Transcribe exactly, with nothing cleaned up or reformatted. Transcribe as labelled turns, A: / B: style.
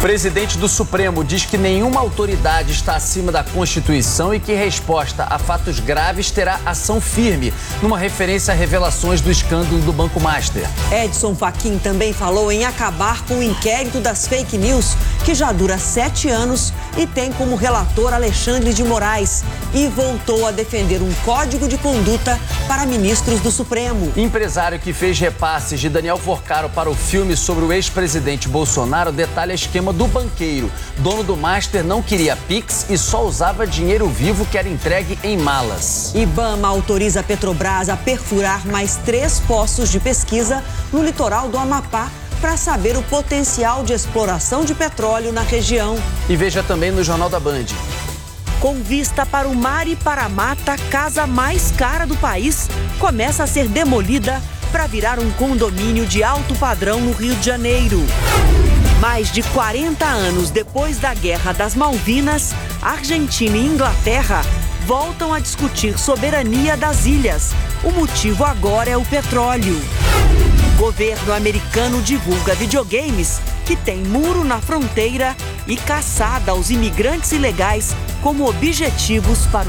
A: presidente do Supremo diz que nenhuma autoridade está acima da Constituição e que, em resposta a fatos graves, terá ação firme, numa referência a revelações do escândalo do Banco Master.
B: Edson Fachin também falou em acabar com o inquérito das fake news, que já dura sete anos e tem como relator Alexandre de Moraes. E voltou a defender um código de conduta para ministros do Supremo.
A: Empresário que fez repasses de Daniel Forcaro para o filme sobre o ex-presidente Bolsonaro detalha esquema do banqueiro. Dono do Master não queria Pix e só usava dinheiro vivo que era entregue em malas.
B: Ibama autoriza a Petrobras a perfurar mais três poços de pesquisa no litoral do Amapá para saber o potencial de exploração de petróleo na região.
A: E veja também no Jornal da Band.
B: Com vista para o mar e para a mata, a casa mais cara do país começa a ser demolida para virar um condomínio de alto padrão no Rio de Janeiro. Mais de quarenta anos depois da Guerra das Malvinas, Argentina e Inglaterra voltam a discutir soberania das ilhas. O motivo agora é o petróleo. O governo americano divulga videogames que têm muro na fronteira e caçada aos imigrantes ilegais como objetivos para